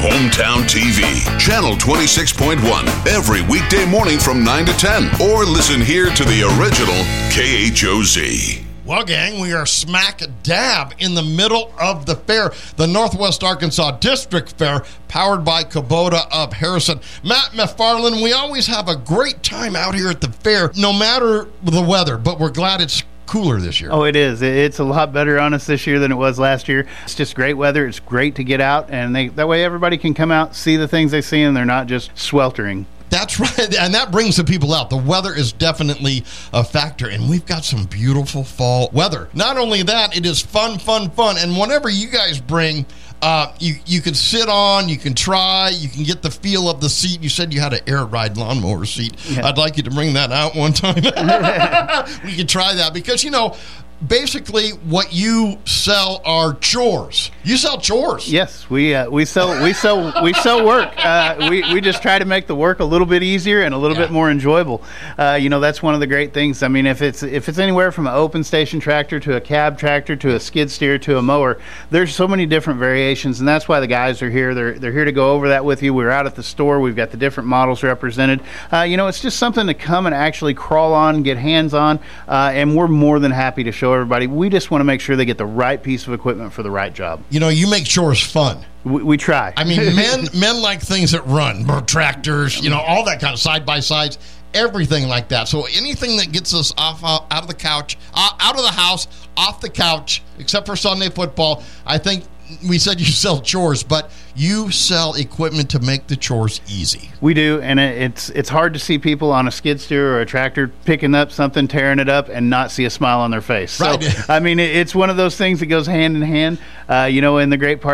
Hometown TV, Channel 26.1, every weekday morning from 9 to 10. Or listen here to the original KHOZ. Well, gang, we are smack dab in the middle of the fair, the Northwest Arkansas District Fair, powered by Kubota of Harrison. Matt McFarland, we always have a great time out here at the fair, no matter the weather, but we're glad it's cooler this year. Oh, it is. It's a lot better on us this year than it was last year. It's just great weather. It's great to get out, and that way everybody can come out, see the things they see, and they're not just sweltering. That's right, and that brings the people out. The weather is definitely a factor, and we've got some beautiful fall weather. Not only that, it is fun, and whenever you guys bring, you can sit on, you can try, you can get the feel of the seat. You said you had an air ride lawnmower seat. Yeah. I'd like you to bring that out one time. We can try that because, basically what you sell are chores. You sell chores. Yes, we sell work. We just try to make the work a little bit easier and a little bit more enjoyable. That's one of the great things. I mean, if it's anywhere from an open station tractor to a cab tractor to a skid steer to a mower, there's so many different variations, and that's why the guys are here. They're here to go over that with you. We're out at the store. We've got the different models represented. It's just something to come and actually crawl on, get hands on, and we're more than happy to show everybody. We just want to make sure they get the right piece of equipment for the right job. You make chores fun. We try. I mean, men like things that run, tractors, all that kind of side-by-sides, everything like that. So anything that gets us out of the couch, out of the house, off the couch, except for Sunday football, I think we said you sell chores, but you sell equipment to make the chores easy. We do, and it's hard to see people on a skid steer or a tractor picking up something, tearing it up, and not see a smile on their face. Right. So, I mean, it's one of those things that goes hand in hand. And the great part